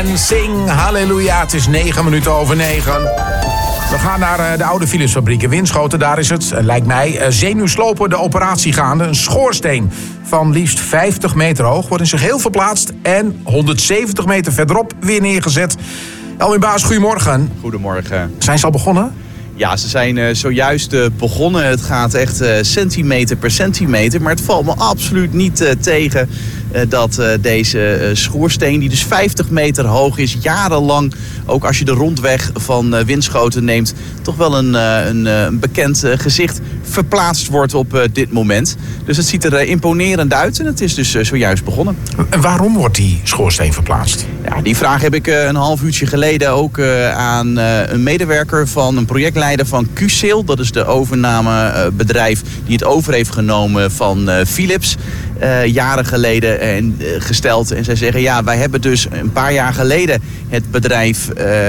en zing halleluja. Het is 9 minuten over 9. We gaan naar de oude Philipsfabriek in Winschoten. Daar is het, lijkt mij, zenuwslopende operatie gaande. Een schoorsteen van liefst 50 meter hoog wordt in zich heel verplaatst en 170 meter verderop weer neergezet. Elwin Baas, goedemorgen. Goedemorgen. Zijn ze al begonnen? Ja, ze zijn zojuist begonnen. Het gaat echt centimeter per centimeter. Maar het valt me absoluut niet tegen dat deze schoorsteen, die dus 50 meter hoog is, jarenlang, ook als je de rondweg van Winschoten neemt, toch wel een bekend gezicht verplaatst wordt op dit moment. Dus het ziet er imponerend uit en het is dus zojuist begonnen. En waarom wordt die schoorsteen verplaatst? Ja, die vraag heb ik een half uurtje geleden ook aan een medewerker van een projectleider van Qcell. Dat is de overnamebedrijf die het over heeft genomen van Philips. Jaren geleden gesteld. En zij zeggen, ja, wij hebben dus een paar jaar geleden het bedrijf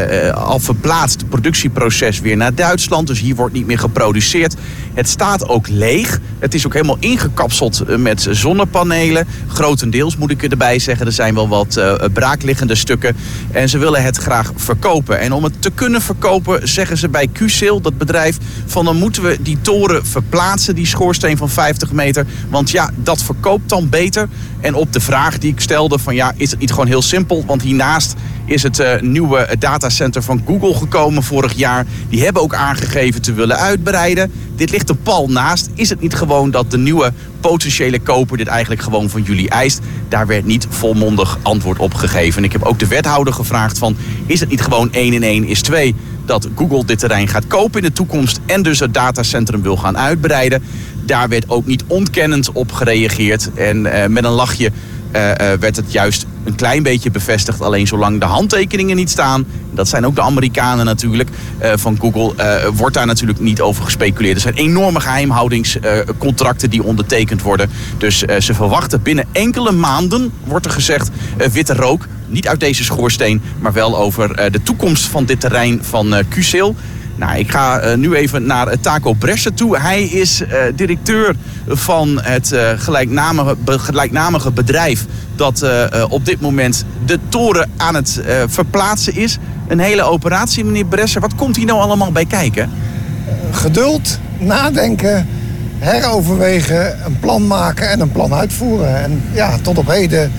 al verplaatst. Het productieproces weer naar Duitsland. Dus hier wordt niet meer geproduceerd. Het staat ook leeg. Het is ook helemaal ingekapseld met zonnepanelen. Grotendeels moet ik erbij zeggen. Er zijn wel wat braakliggende stukken. En ze willen het graag verkopen. En om het te kunnen verkopen zeggen ze bij Qcell, dat bedrijf, van dan moeten we die toren verplaatsen, die schoorsteen van 50 meter. Want ja, dat verkoopt dan beter. En op de vraag die ik stelde van ja, is het niet gewoon heel simpel? Want hiernaast is het nieuwe datacenter van Google gekomen vorig jaar. Die hebben ook aangegeven te willen uitbreiden. Dit ligt er pal naast. Is het niet gewoon dat de nieuwe potentiële koper dit eigenlijk gewoon van jullie eist? Daar werd niet volmondig antwoord op gegeven. En ik heb ook de wethouder gevraagd van, is het niet gewoon 1 en 1 is 2? Dat Google dit terrein gaat kopen in de toekomst en dus het datacentrum wil gaan uitbreiden. Daar werd ook niet ontkennend op gereageerd. En met een lachje werd het juist een klein beetje bevestigd. Alleen zolang de handtekeningen niet staan, dat zijn ook de Amerikanen natuurlijk, van Google, wordt daar natuurlijk niet over gespeculeerd. Er zijn enorme geheimhoudingscontracten die ondertekend worden. Dus ze verwachten binnen enkele maanden, wordt er gezegd, witte rook. Niet uit deze schoorsteen, maar wel over de toekomst van dit terrein van Qcell. Nou, ik ga nu even naar Taco Brescia toe. Hij is directeur van het gelijknamige bedrijf dat op dit moment de toren aan het verplaatsen is. Een hele operatie, meneer Brescia. Wat komt hier nou allemaal bij kijken? Geduld, nadenken, heroverwegen, een plan maken en een plan uitvoeren. En ja, tot op heden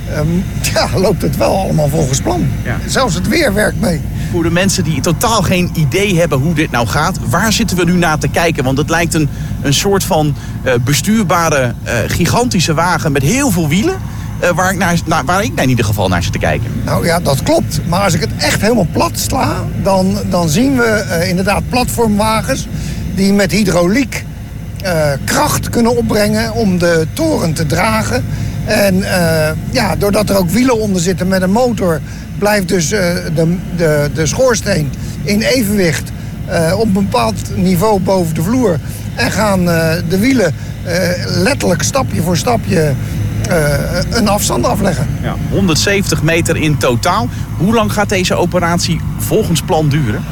loopt het wel allemaal volgens plan. Ja. Zelfs het weer werkt mee. Voor de mensen die totaal geen idee hebben hoe dit nou gaat, waar zitten we nu naar te kijken? Want het lijkt een soort van bestuurbare, gigantische wagen met heel veel wielen. Waar ik in ieder geval naar zit te kijken. Nou ja, dat klopt. Maar als ik het echt helemaal plat sla, dan zien we inderdaad platformwagens die met hydrauliek kracht kunnen opbrengen om de toren te dragen. En doordat er ook wielen onder zitten met een motor, blijft dus de schoorsteen in evenwicht op een bepaald niveau boven de vloer. En gaan de wielen letterlijk stapje voor stapje een afstand afleggen. Ja, 170 meter in totaal. Hoe lang gaat deze operatie volgens plan duren?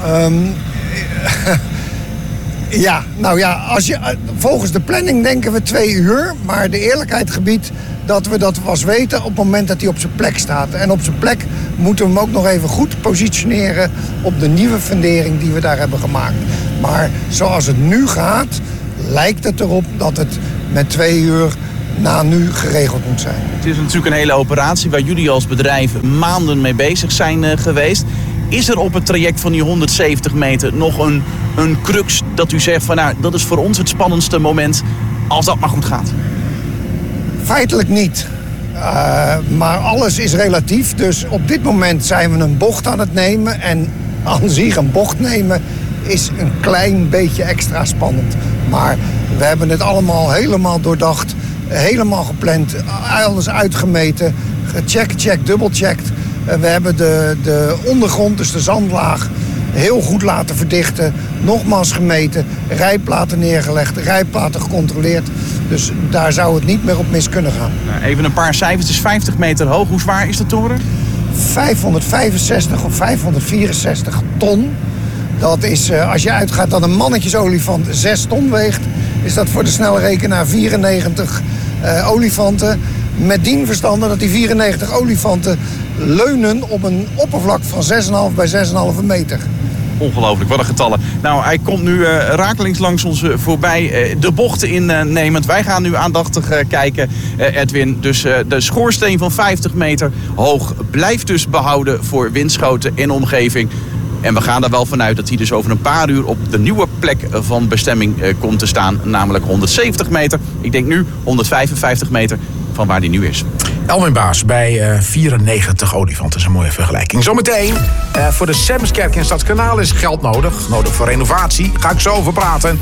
Volgens de planning denken we 2 uur. Maar de eerlijkheid gebiedt dat we dat pas weten op het moment dat hij op zijn plek staat. En op zijn plek moeten we hem ook nog even goed positioneren op de nieuwe fundering die we daar hebben gemaakt. Maar zoals het nu gaat, lijkt het erop dat het met 2 uur na nu geregeld moet zijn. Het is natuurlijk een hele operatie waar jullie als bedrijf maanden mee bezig zijn geweest. Is er op het traject van die 170 meter nog een crux dat u zegt van nou, dat is voor ons het spannendste moment als dat maar goed gaat? Feitelijk niet. Maar alles is relatief. Dus op dit moment zijn we een bocht aan het nemen. En aan zich een bocht nemen is een klein beetje extra spannend. Maar we hebben het allemaal helemaal doordacht. Helemaal gepland. Alles uitgemeten. Gecheckt, dubbelcheckt. We hebben de ondergrond, dus de zandlaag, heel goed laten verdichten. Nogmaals gemeten. Rijplaten neergelegd. Rijplaten gecontroleerd. Dus daar zou het niet meer op mis kunnen gaan. Even een paar cijfers. Het is 50 meter hoog. Hoe zwaar is de toren? 565 of 564 ton. Dat is, als je uitgaat dat een mannetjesolifant 6 ton weegt, is dat voor de snelle rekenaar 94 olifanten. Met dien verstande dat die 94 olifanten leunen op een oppervlak van 6,5 bij 6,5 meter. Ongelooflijk, wat een getallen. Nou, hij komt nu rakelings langs ons voorbij, de bochten innemend. Wij gaan nu aandachtig kijken, Edwin. Dus de schoorsteen van 50 meter hoog blijft dus behouden voor Winschoten en omgeving. En we gaan er wel vanuit dat hij dus over een paar uur op de nieuwe plek van bestemming komt te staan. Namelijk 170 meter. Ik denk nu 155 meter van waar die nu is. Elwin Baas bij 94 olifanten. Dat is een mooie vergelijking. Zometeen, voor de Semskerk in Stadskanaal is geld nodig. Nodig voor renovatie. Ga ik zo over praten.